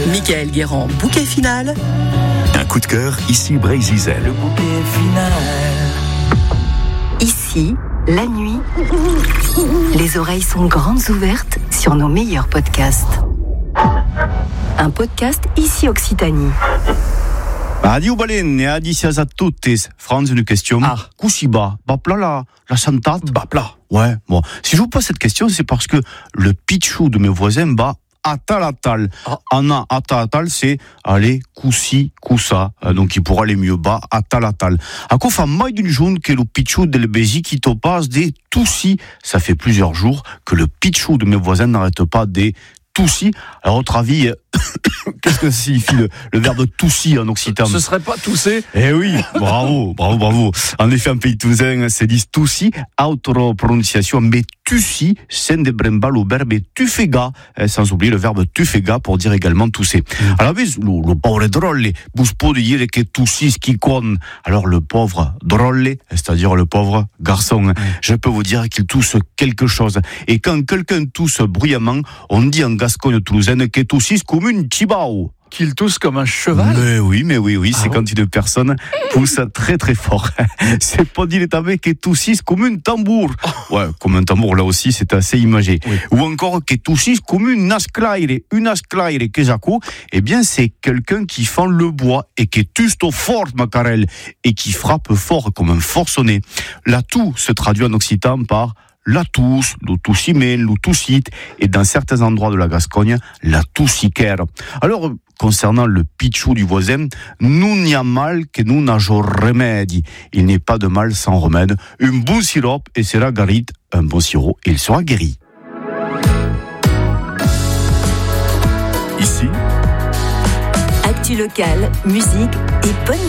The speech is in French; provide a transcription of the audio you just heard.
Michael Guérand, bouquet final. Un coup de cœur, ici Brésil. Le bouquet final. Ici, la nuit, les oreilles sont grandes ouvertes sur nos meilleurs podcasts. Un podcast Ici Occitanie. Adieu Balen, adicias a tuttes. Franz, une question. Kusiba, bapla la santat. Bapla. Ouais, bon. Si je vous pose cette question, c'est parce que le pitchou de mes voisins bat atalatal. Anna atalatal, c'est aller kusi kusa. Donc il pourra aller mieux bas atalatal. À quoi fait mai d'une journée que le pitchou de l'Ebézi qui te passe des toussis. Ça fait plusieurs jours que le pitchou de mes voisins n'arrête pas des toussis. À votre avis, qu'est-ce que signifie le verbe toussi en occitan? Ce serait pas tousser? Eh oui, bravo. En effet, en pays toulousain, c'est dit toussi, autre prononciation, mais tussi, sen de brembal au verbe tufega, sans oublier le verbe tufega pour dire également tousser. Alors, le pauvre drôle, buspo de dire que toussi ce qui conne. Alors, le pauvre drôle, c'est-à-dire le pauvre garçon, je peux vous dire qu'il tousse quelque chose. Et quand quelqu'un tousse bruyamment, on dit en Gascogne toulousaine que toussis comme une tibao. Qu'il tousse comme un cheval? Mais oui, c'est quand une personne pousse très très fort. C'est pas dire que toussis comme un tambour. Ouais, comme un tambour, là aussi, c'est assez imagé. Oui. Ou encore que toussis comme une asclaire que j'accou. Eh bien, c'est quelqu'un qui fend le bois et qui tusto fort, macarel, et qui frappe fort comme un forcené. La toux se traduit en occitan par la tousse, le toussimé, le toussite, et dans certains endroits de la Gascogne, la toussiquère. Alors, concernant le pitchou du voisin, nous n'y a mal que nous n'ageons remède. Il n'est pas de mal sans remède. Un bon sirop et sera guéri. Un bon sirop et il sera guéri. Ici, Actu locale, musique et bonne